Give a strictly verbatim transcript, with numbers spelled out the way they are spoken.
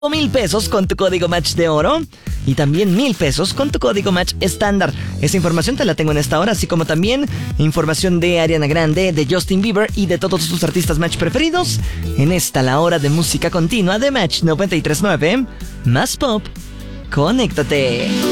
mil pesos con tu código Match de oro y también mil pesos con tu código Match estándar. Esa información te la tengo en esta hora, así como también información de Ariana Grande, de Justin Bieber y de todos tus artistas Match preferidos en esta la hora de música continua de Match noventa y tres punto nueve. Más pop, conéctate.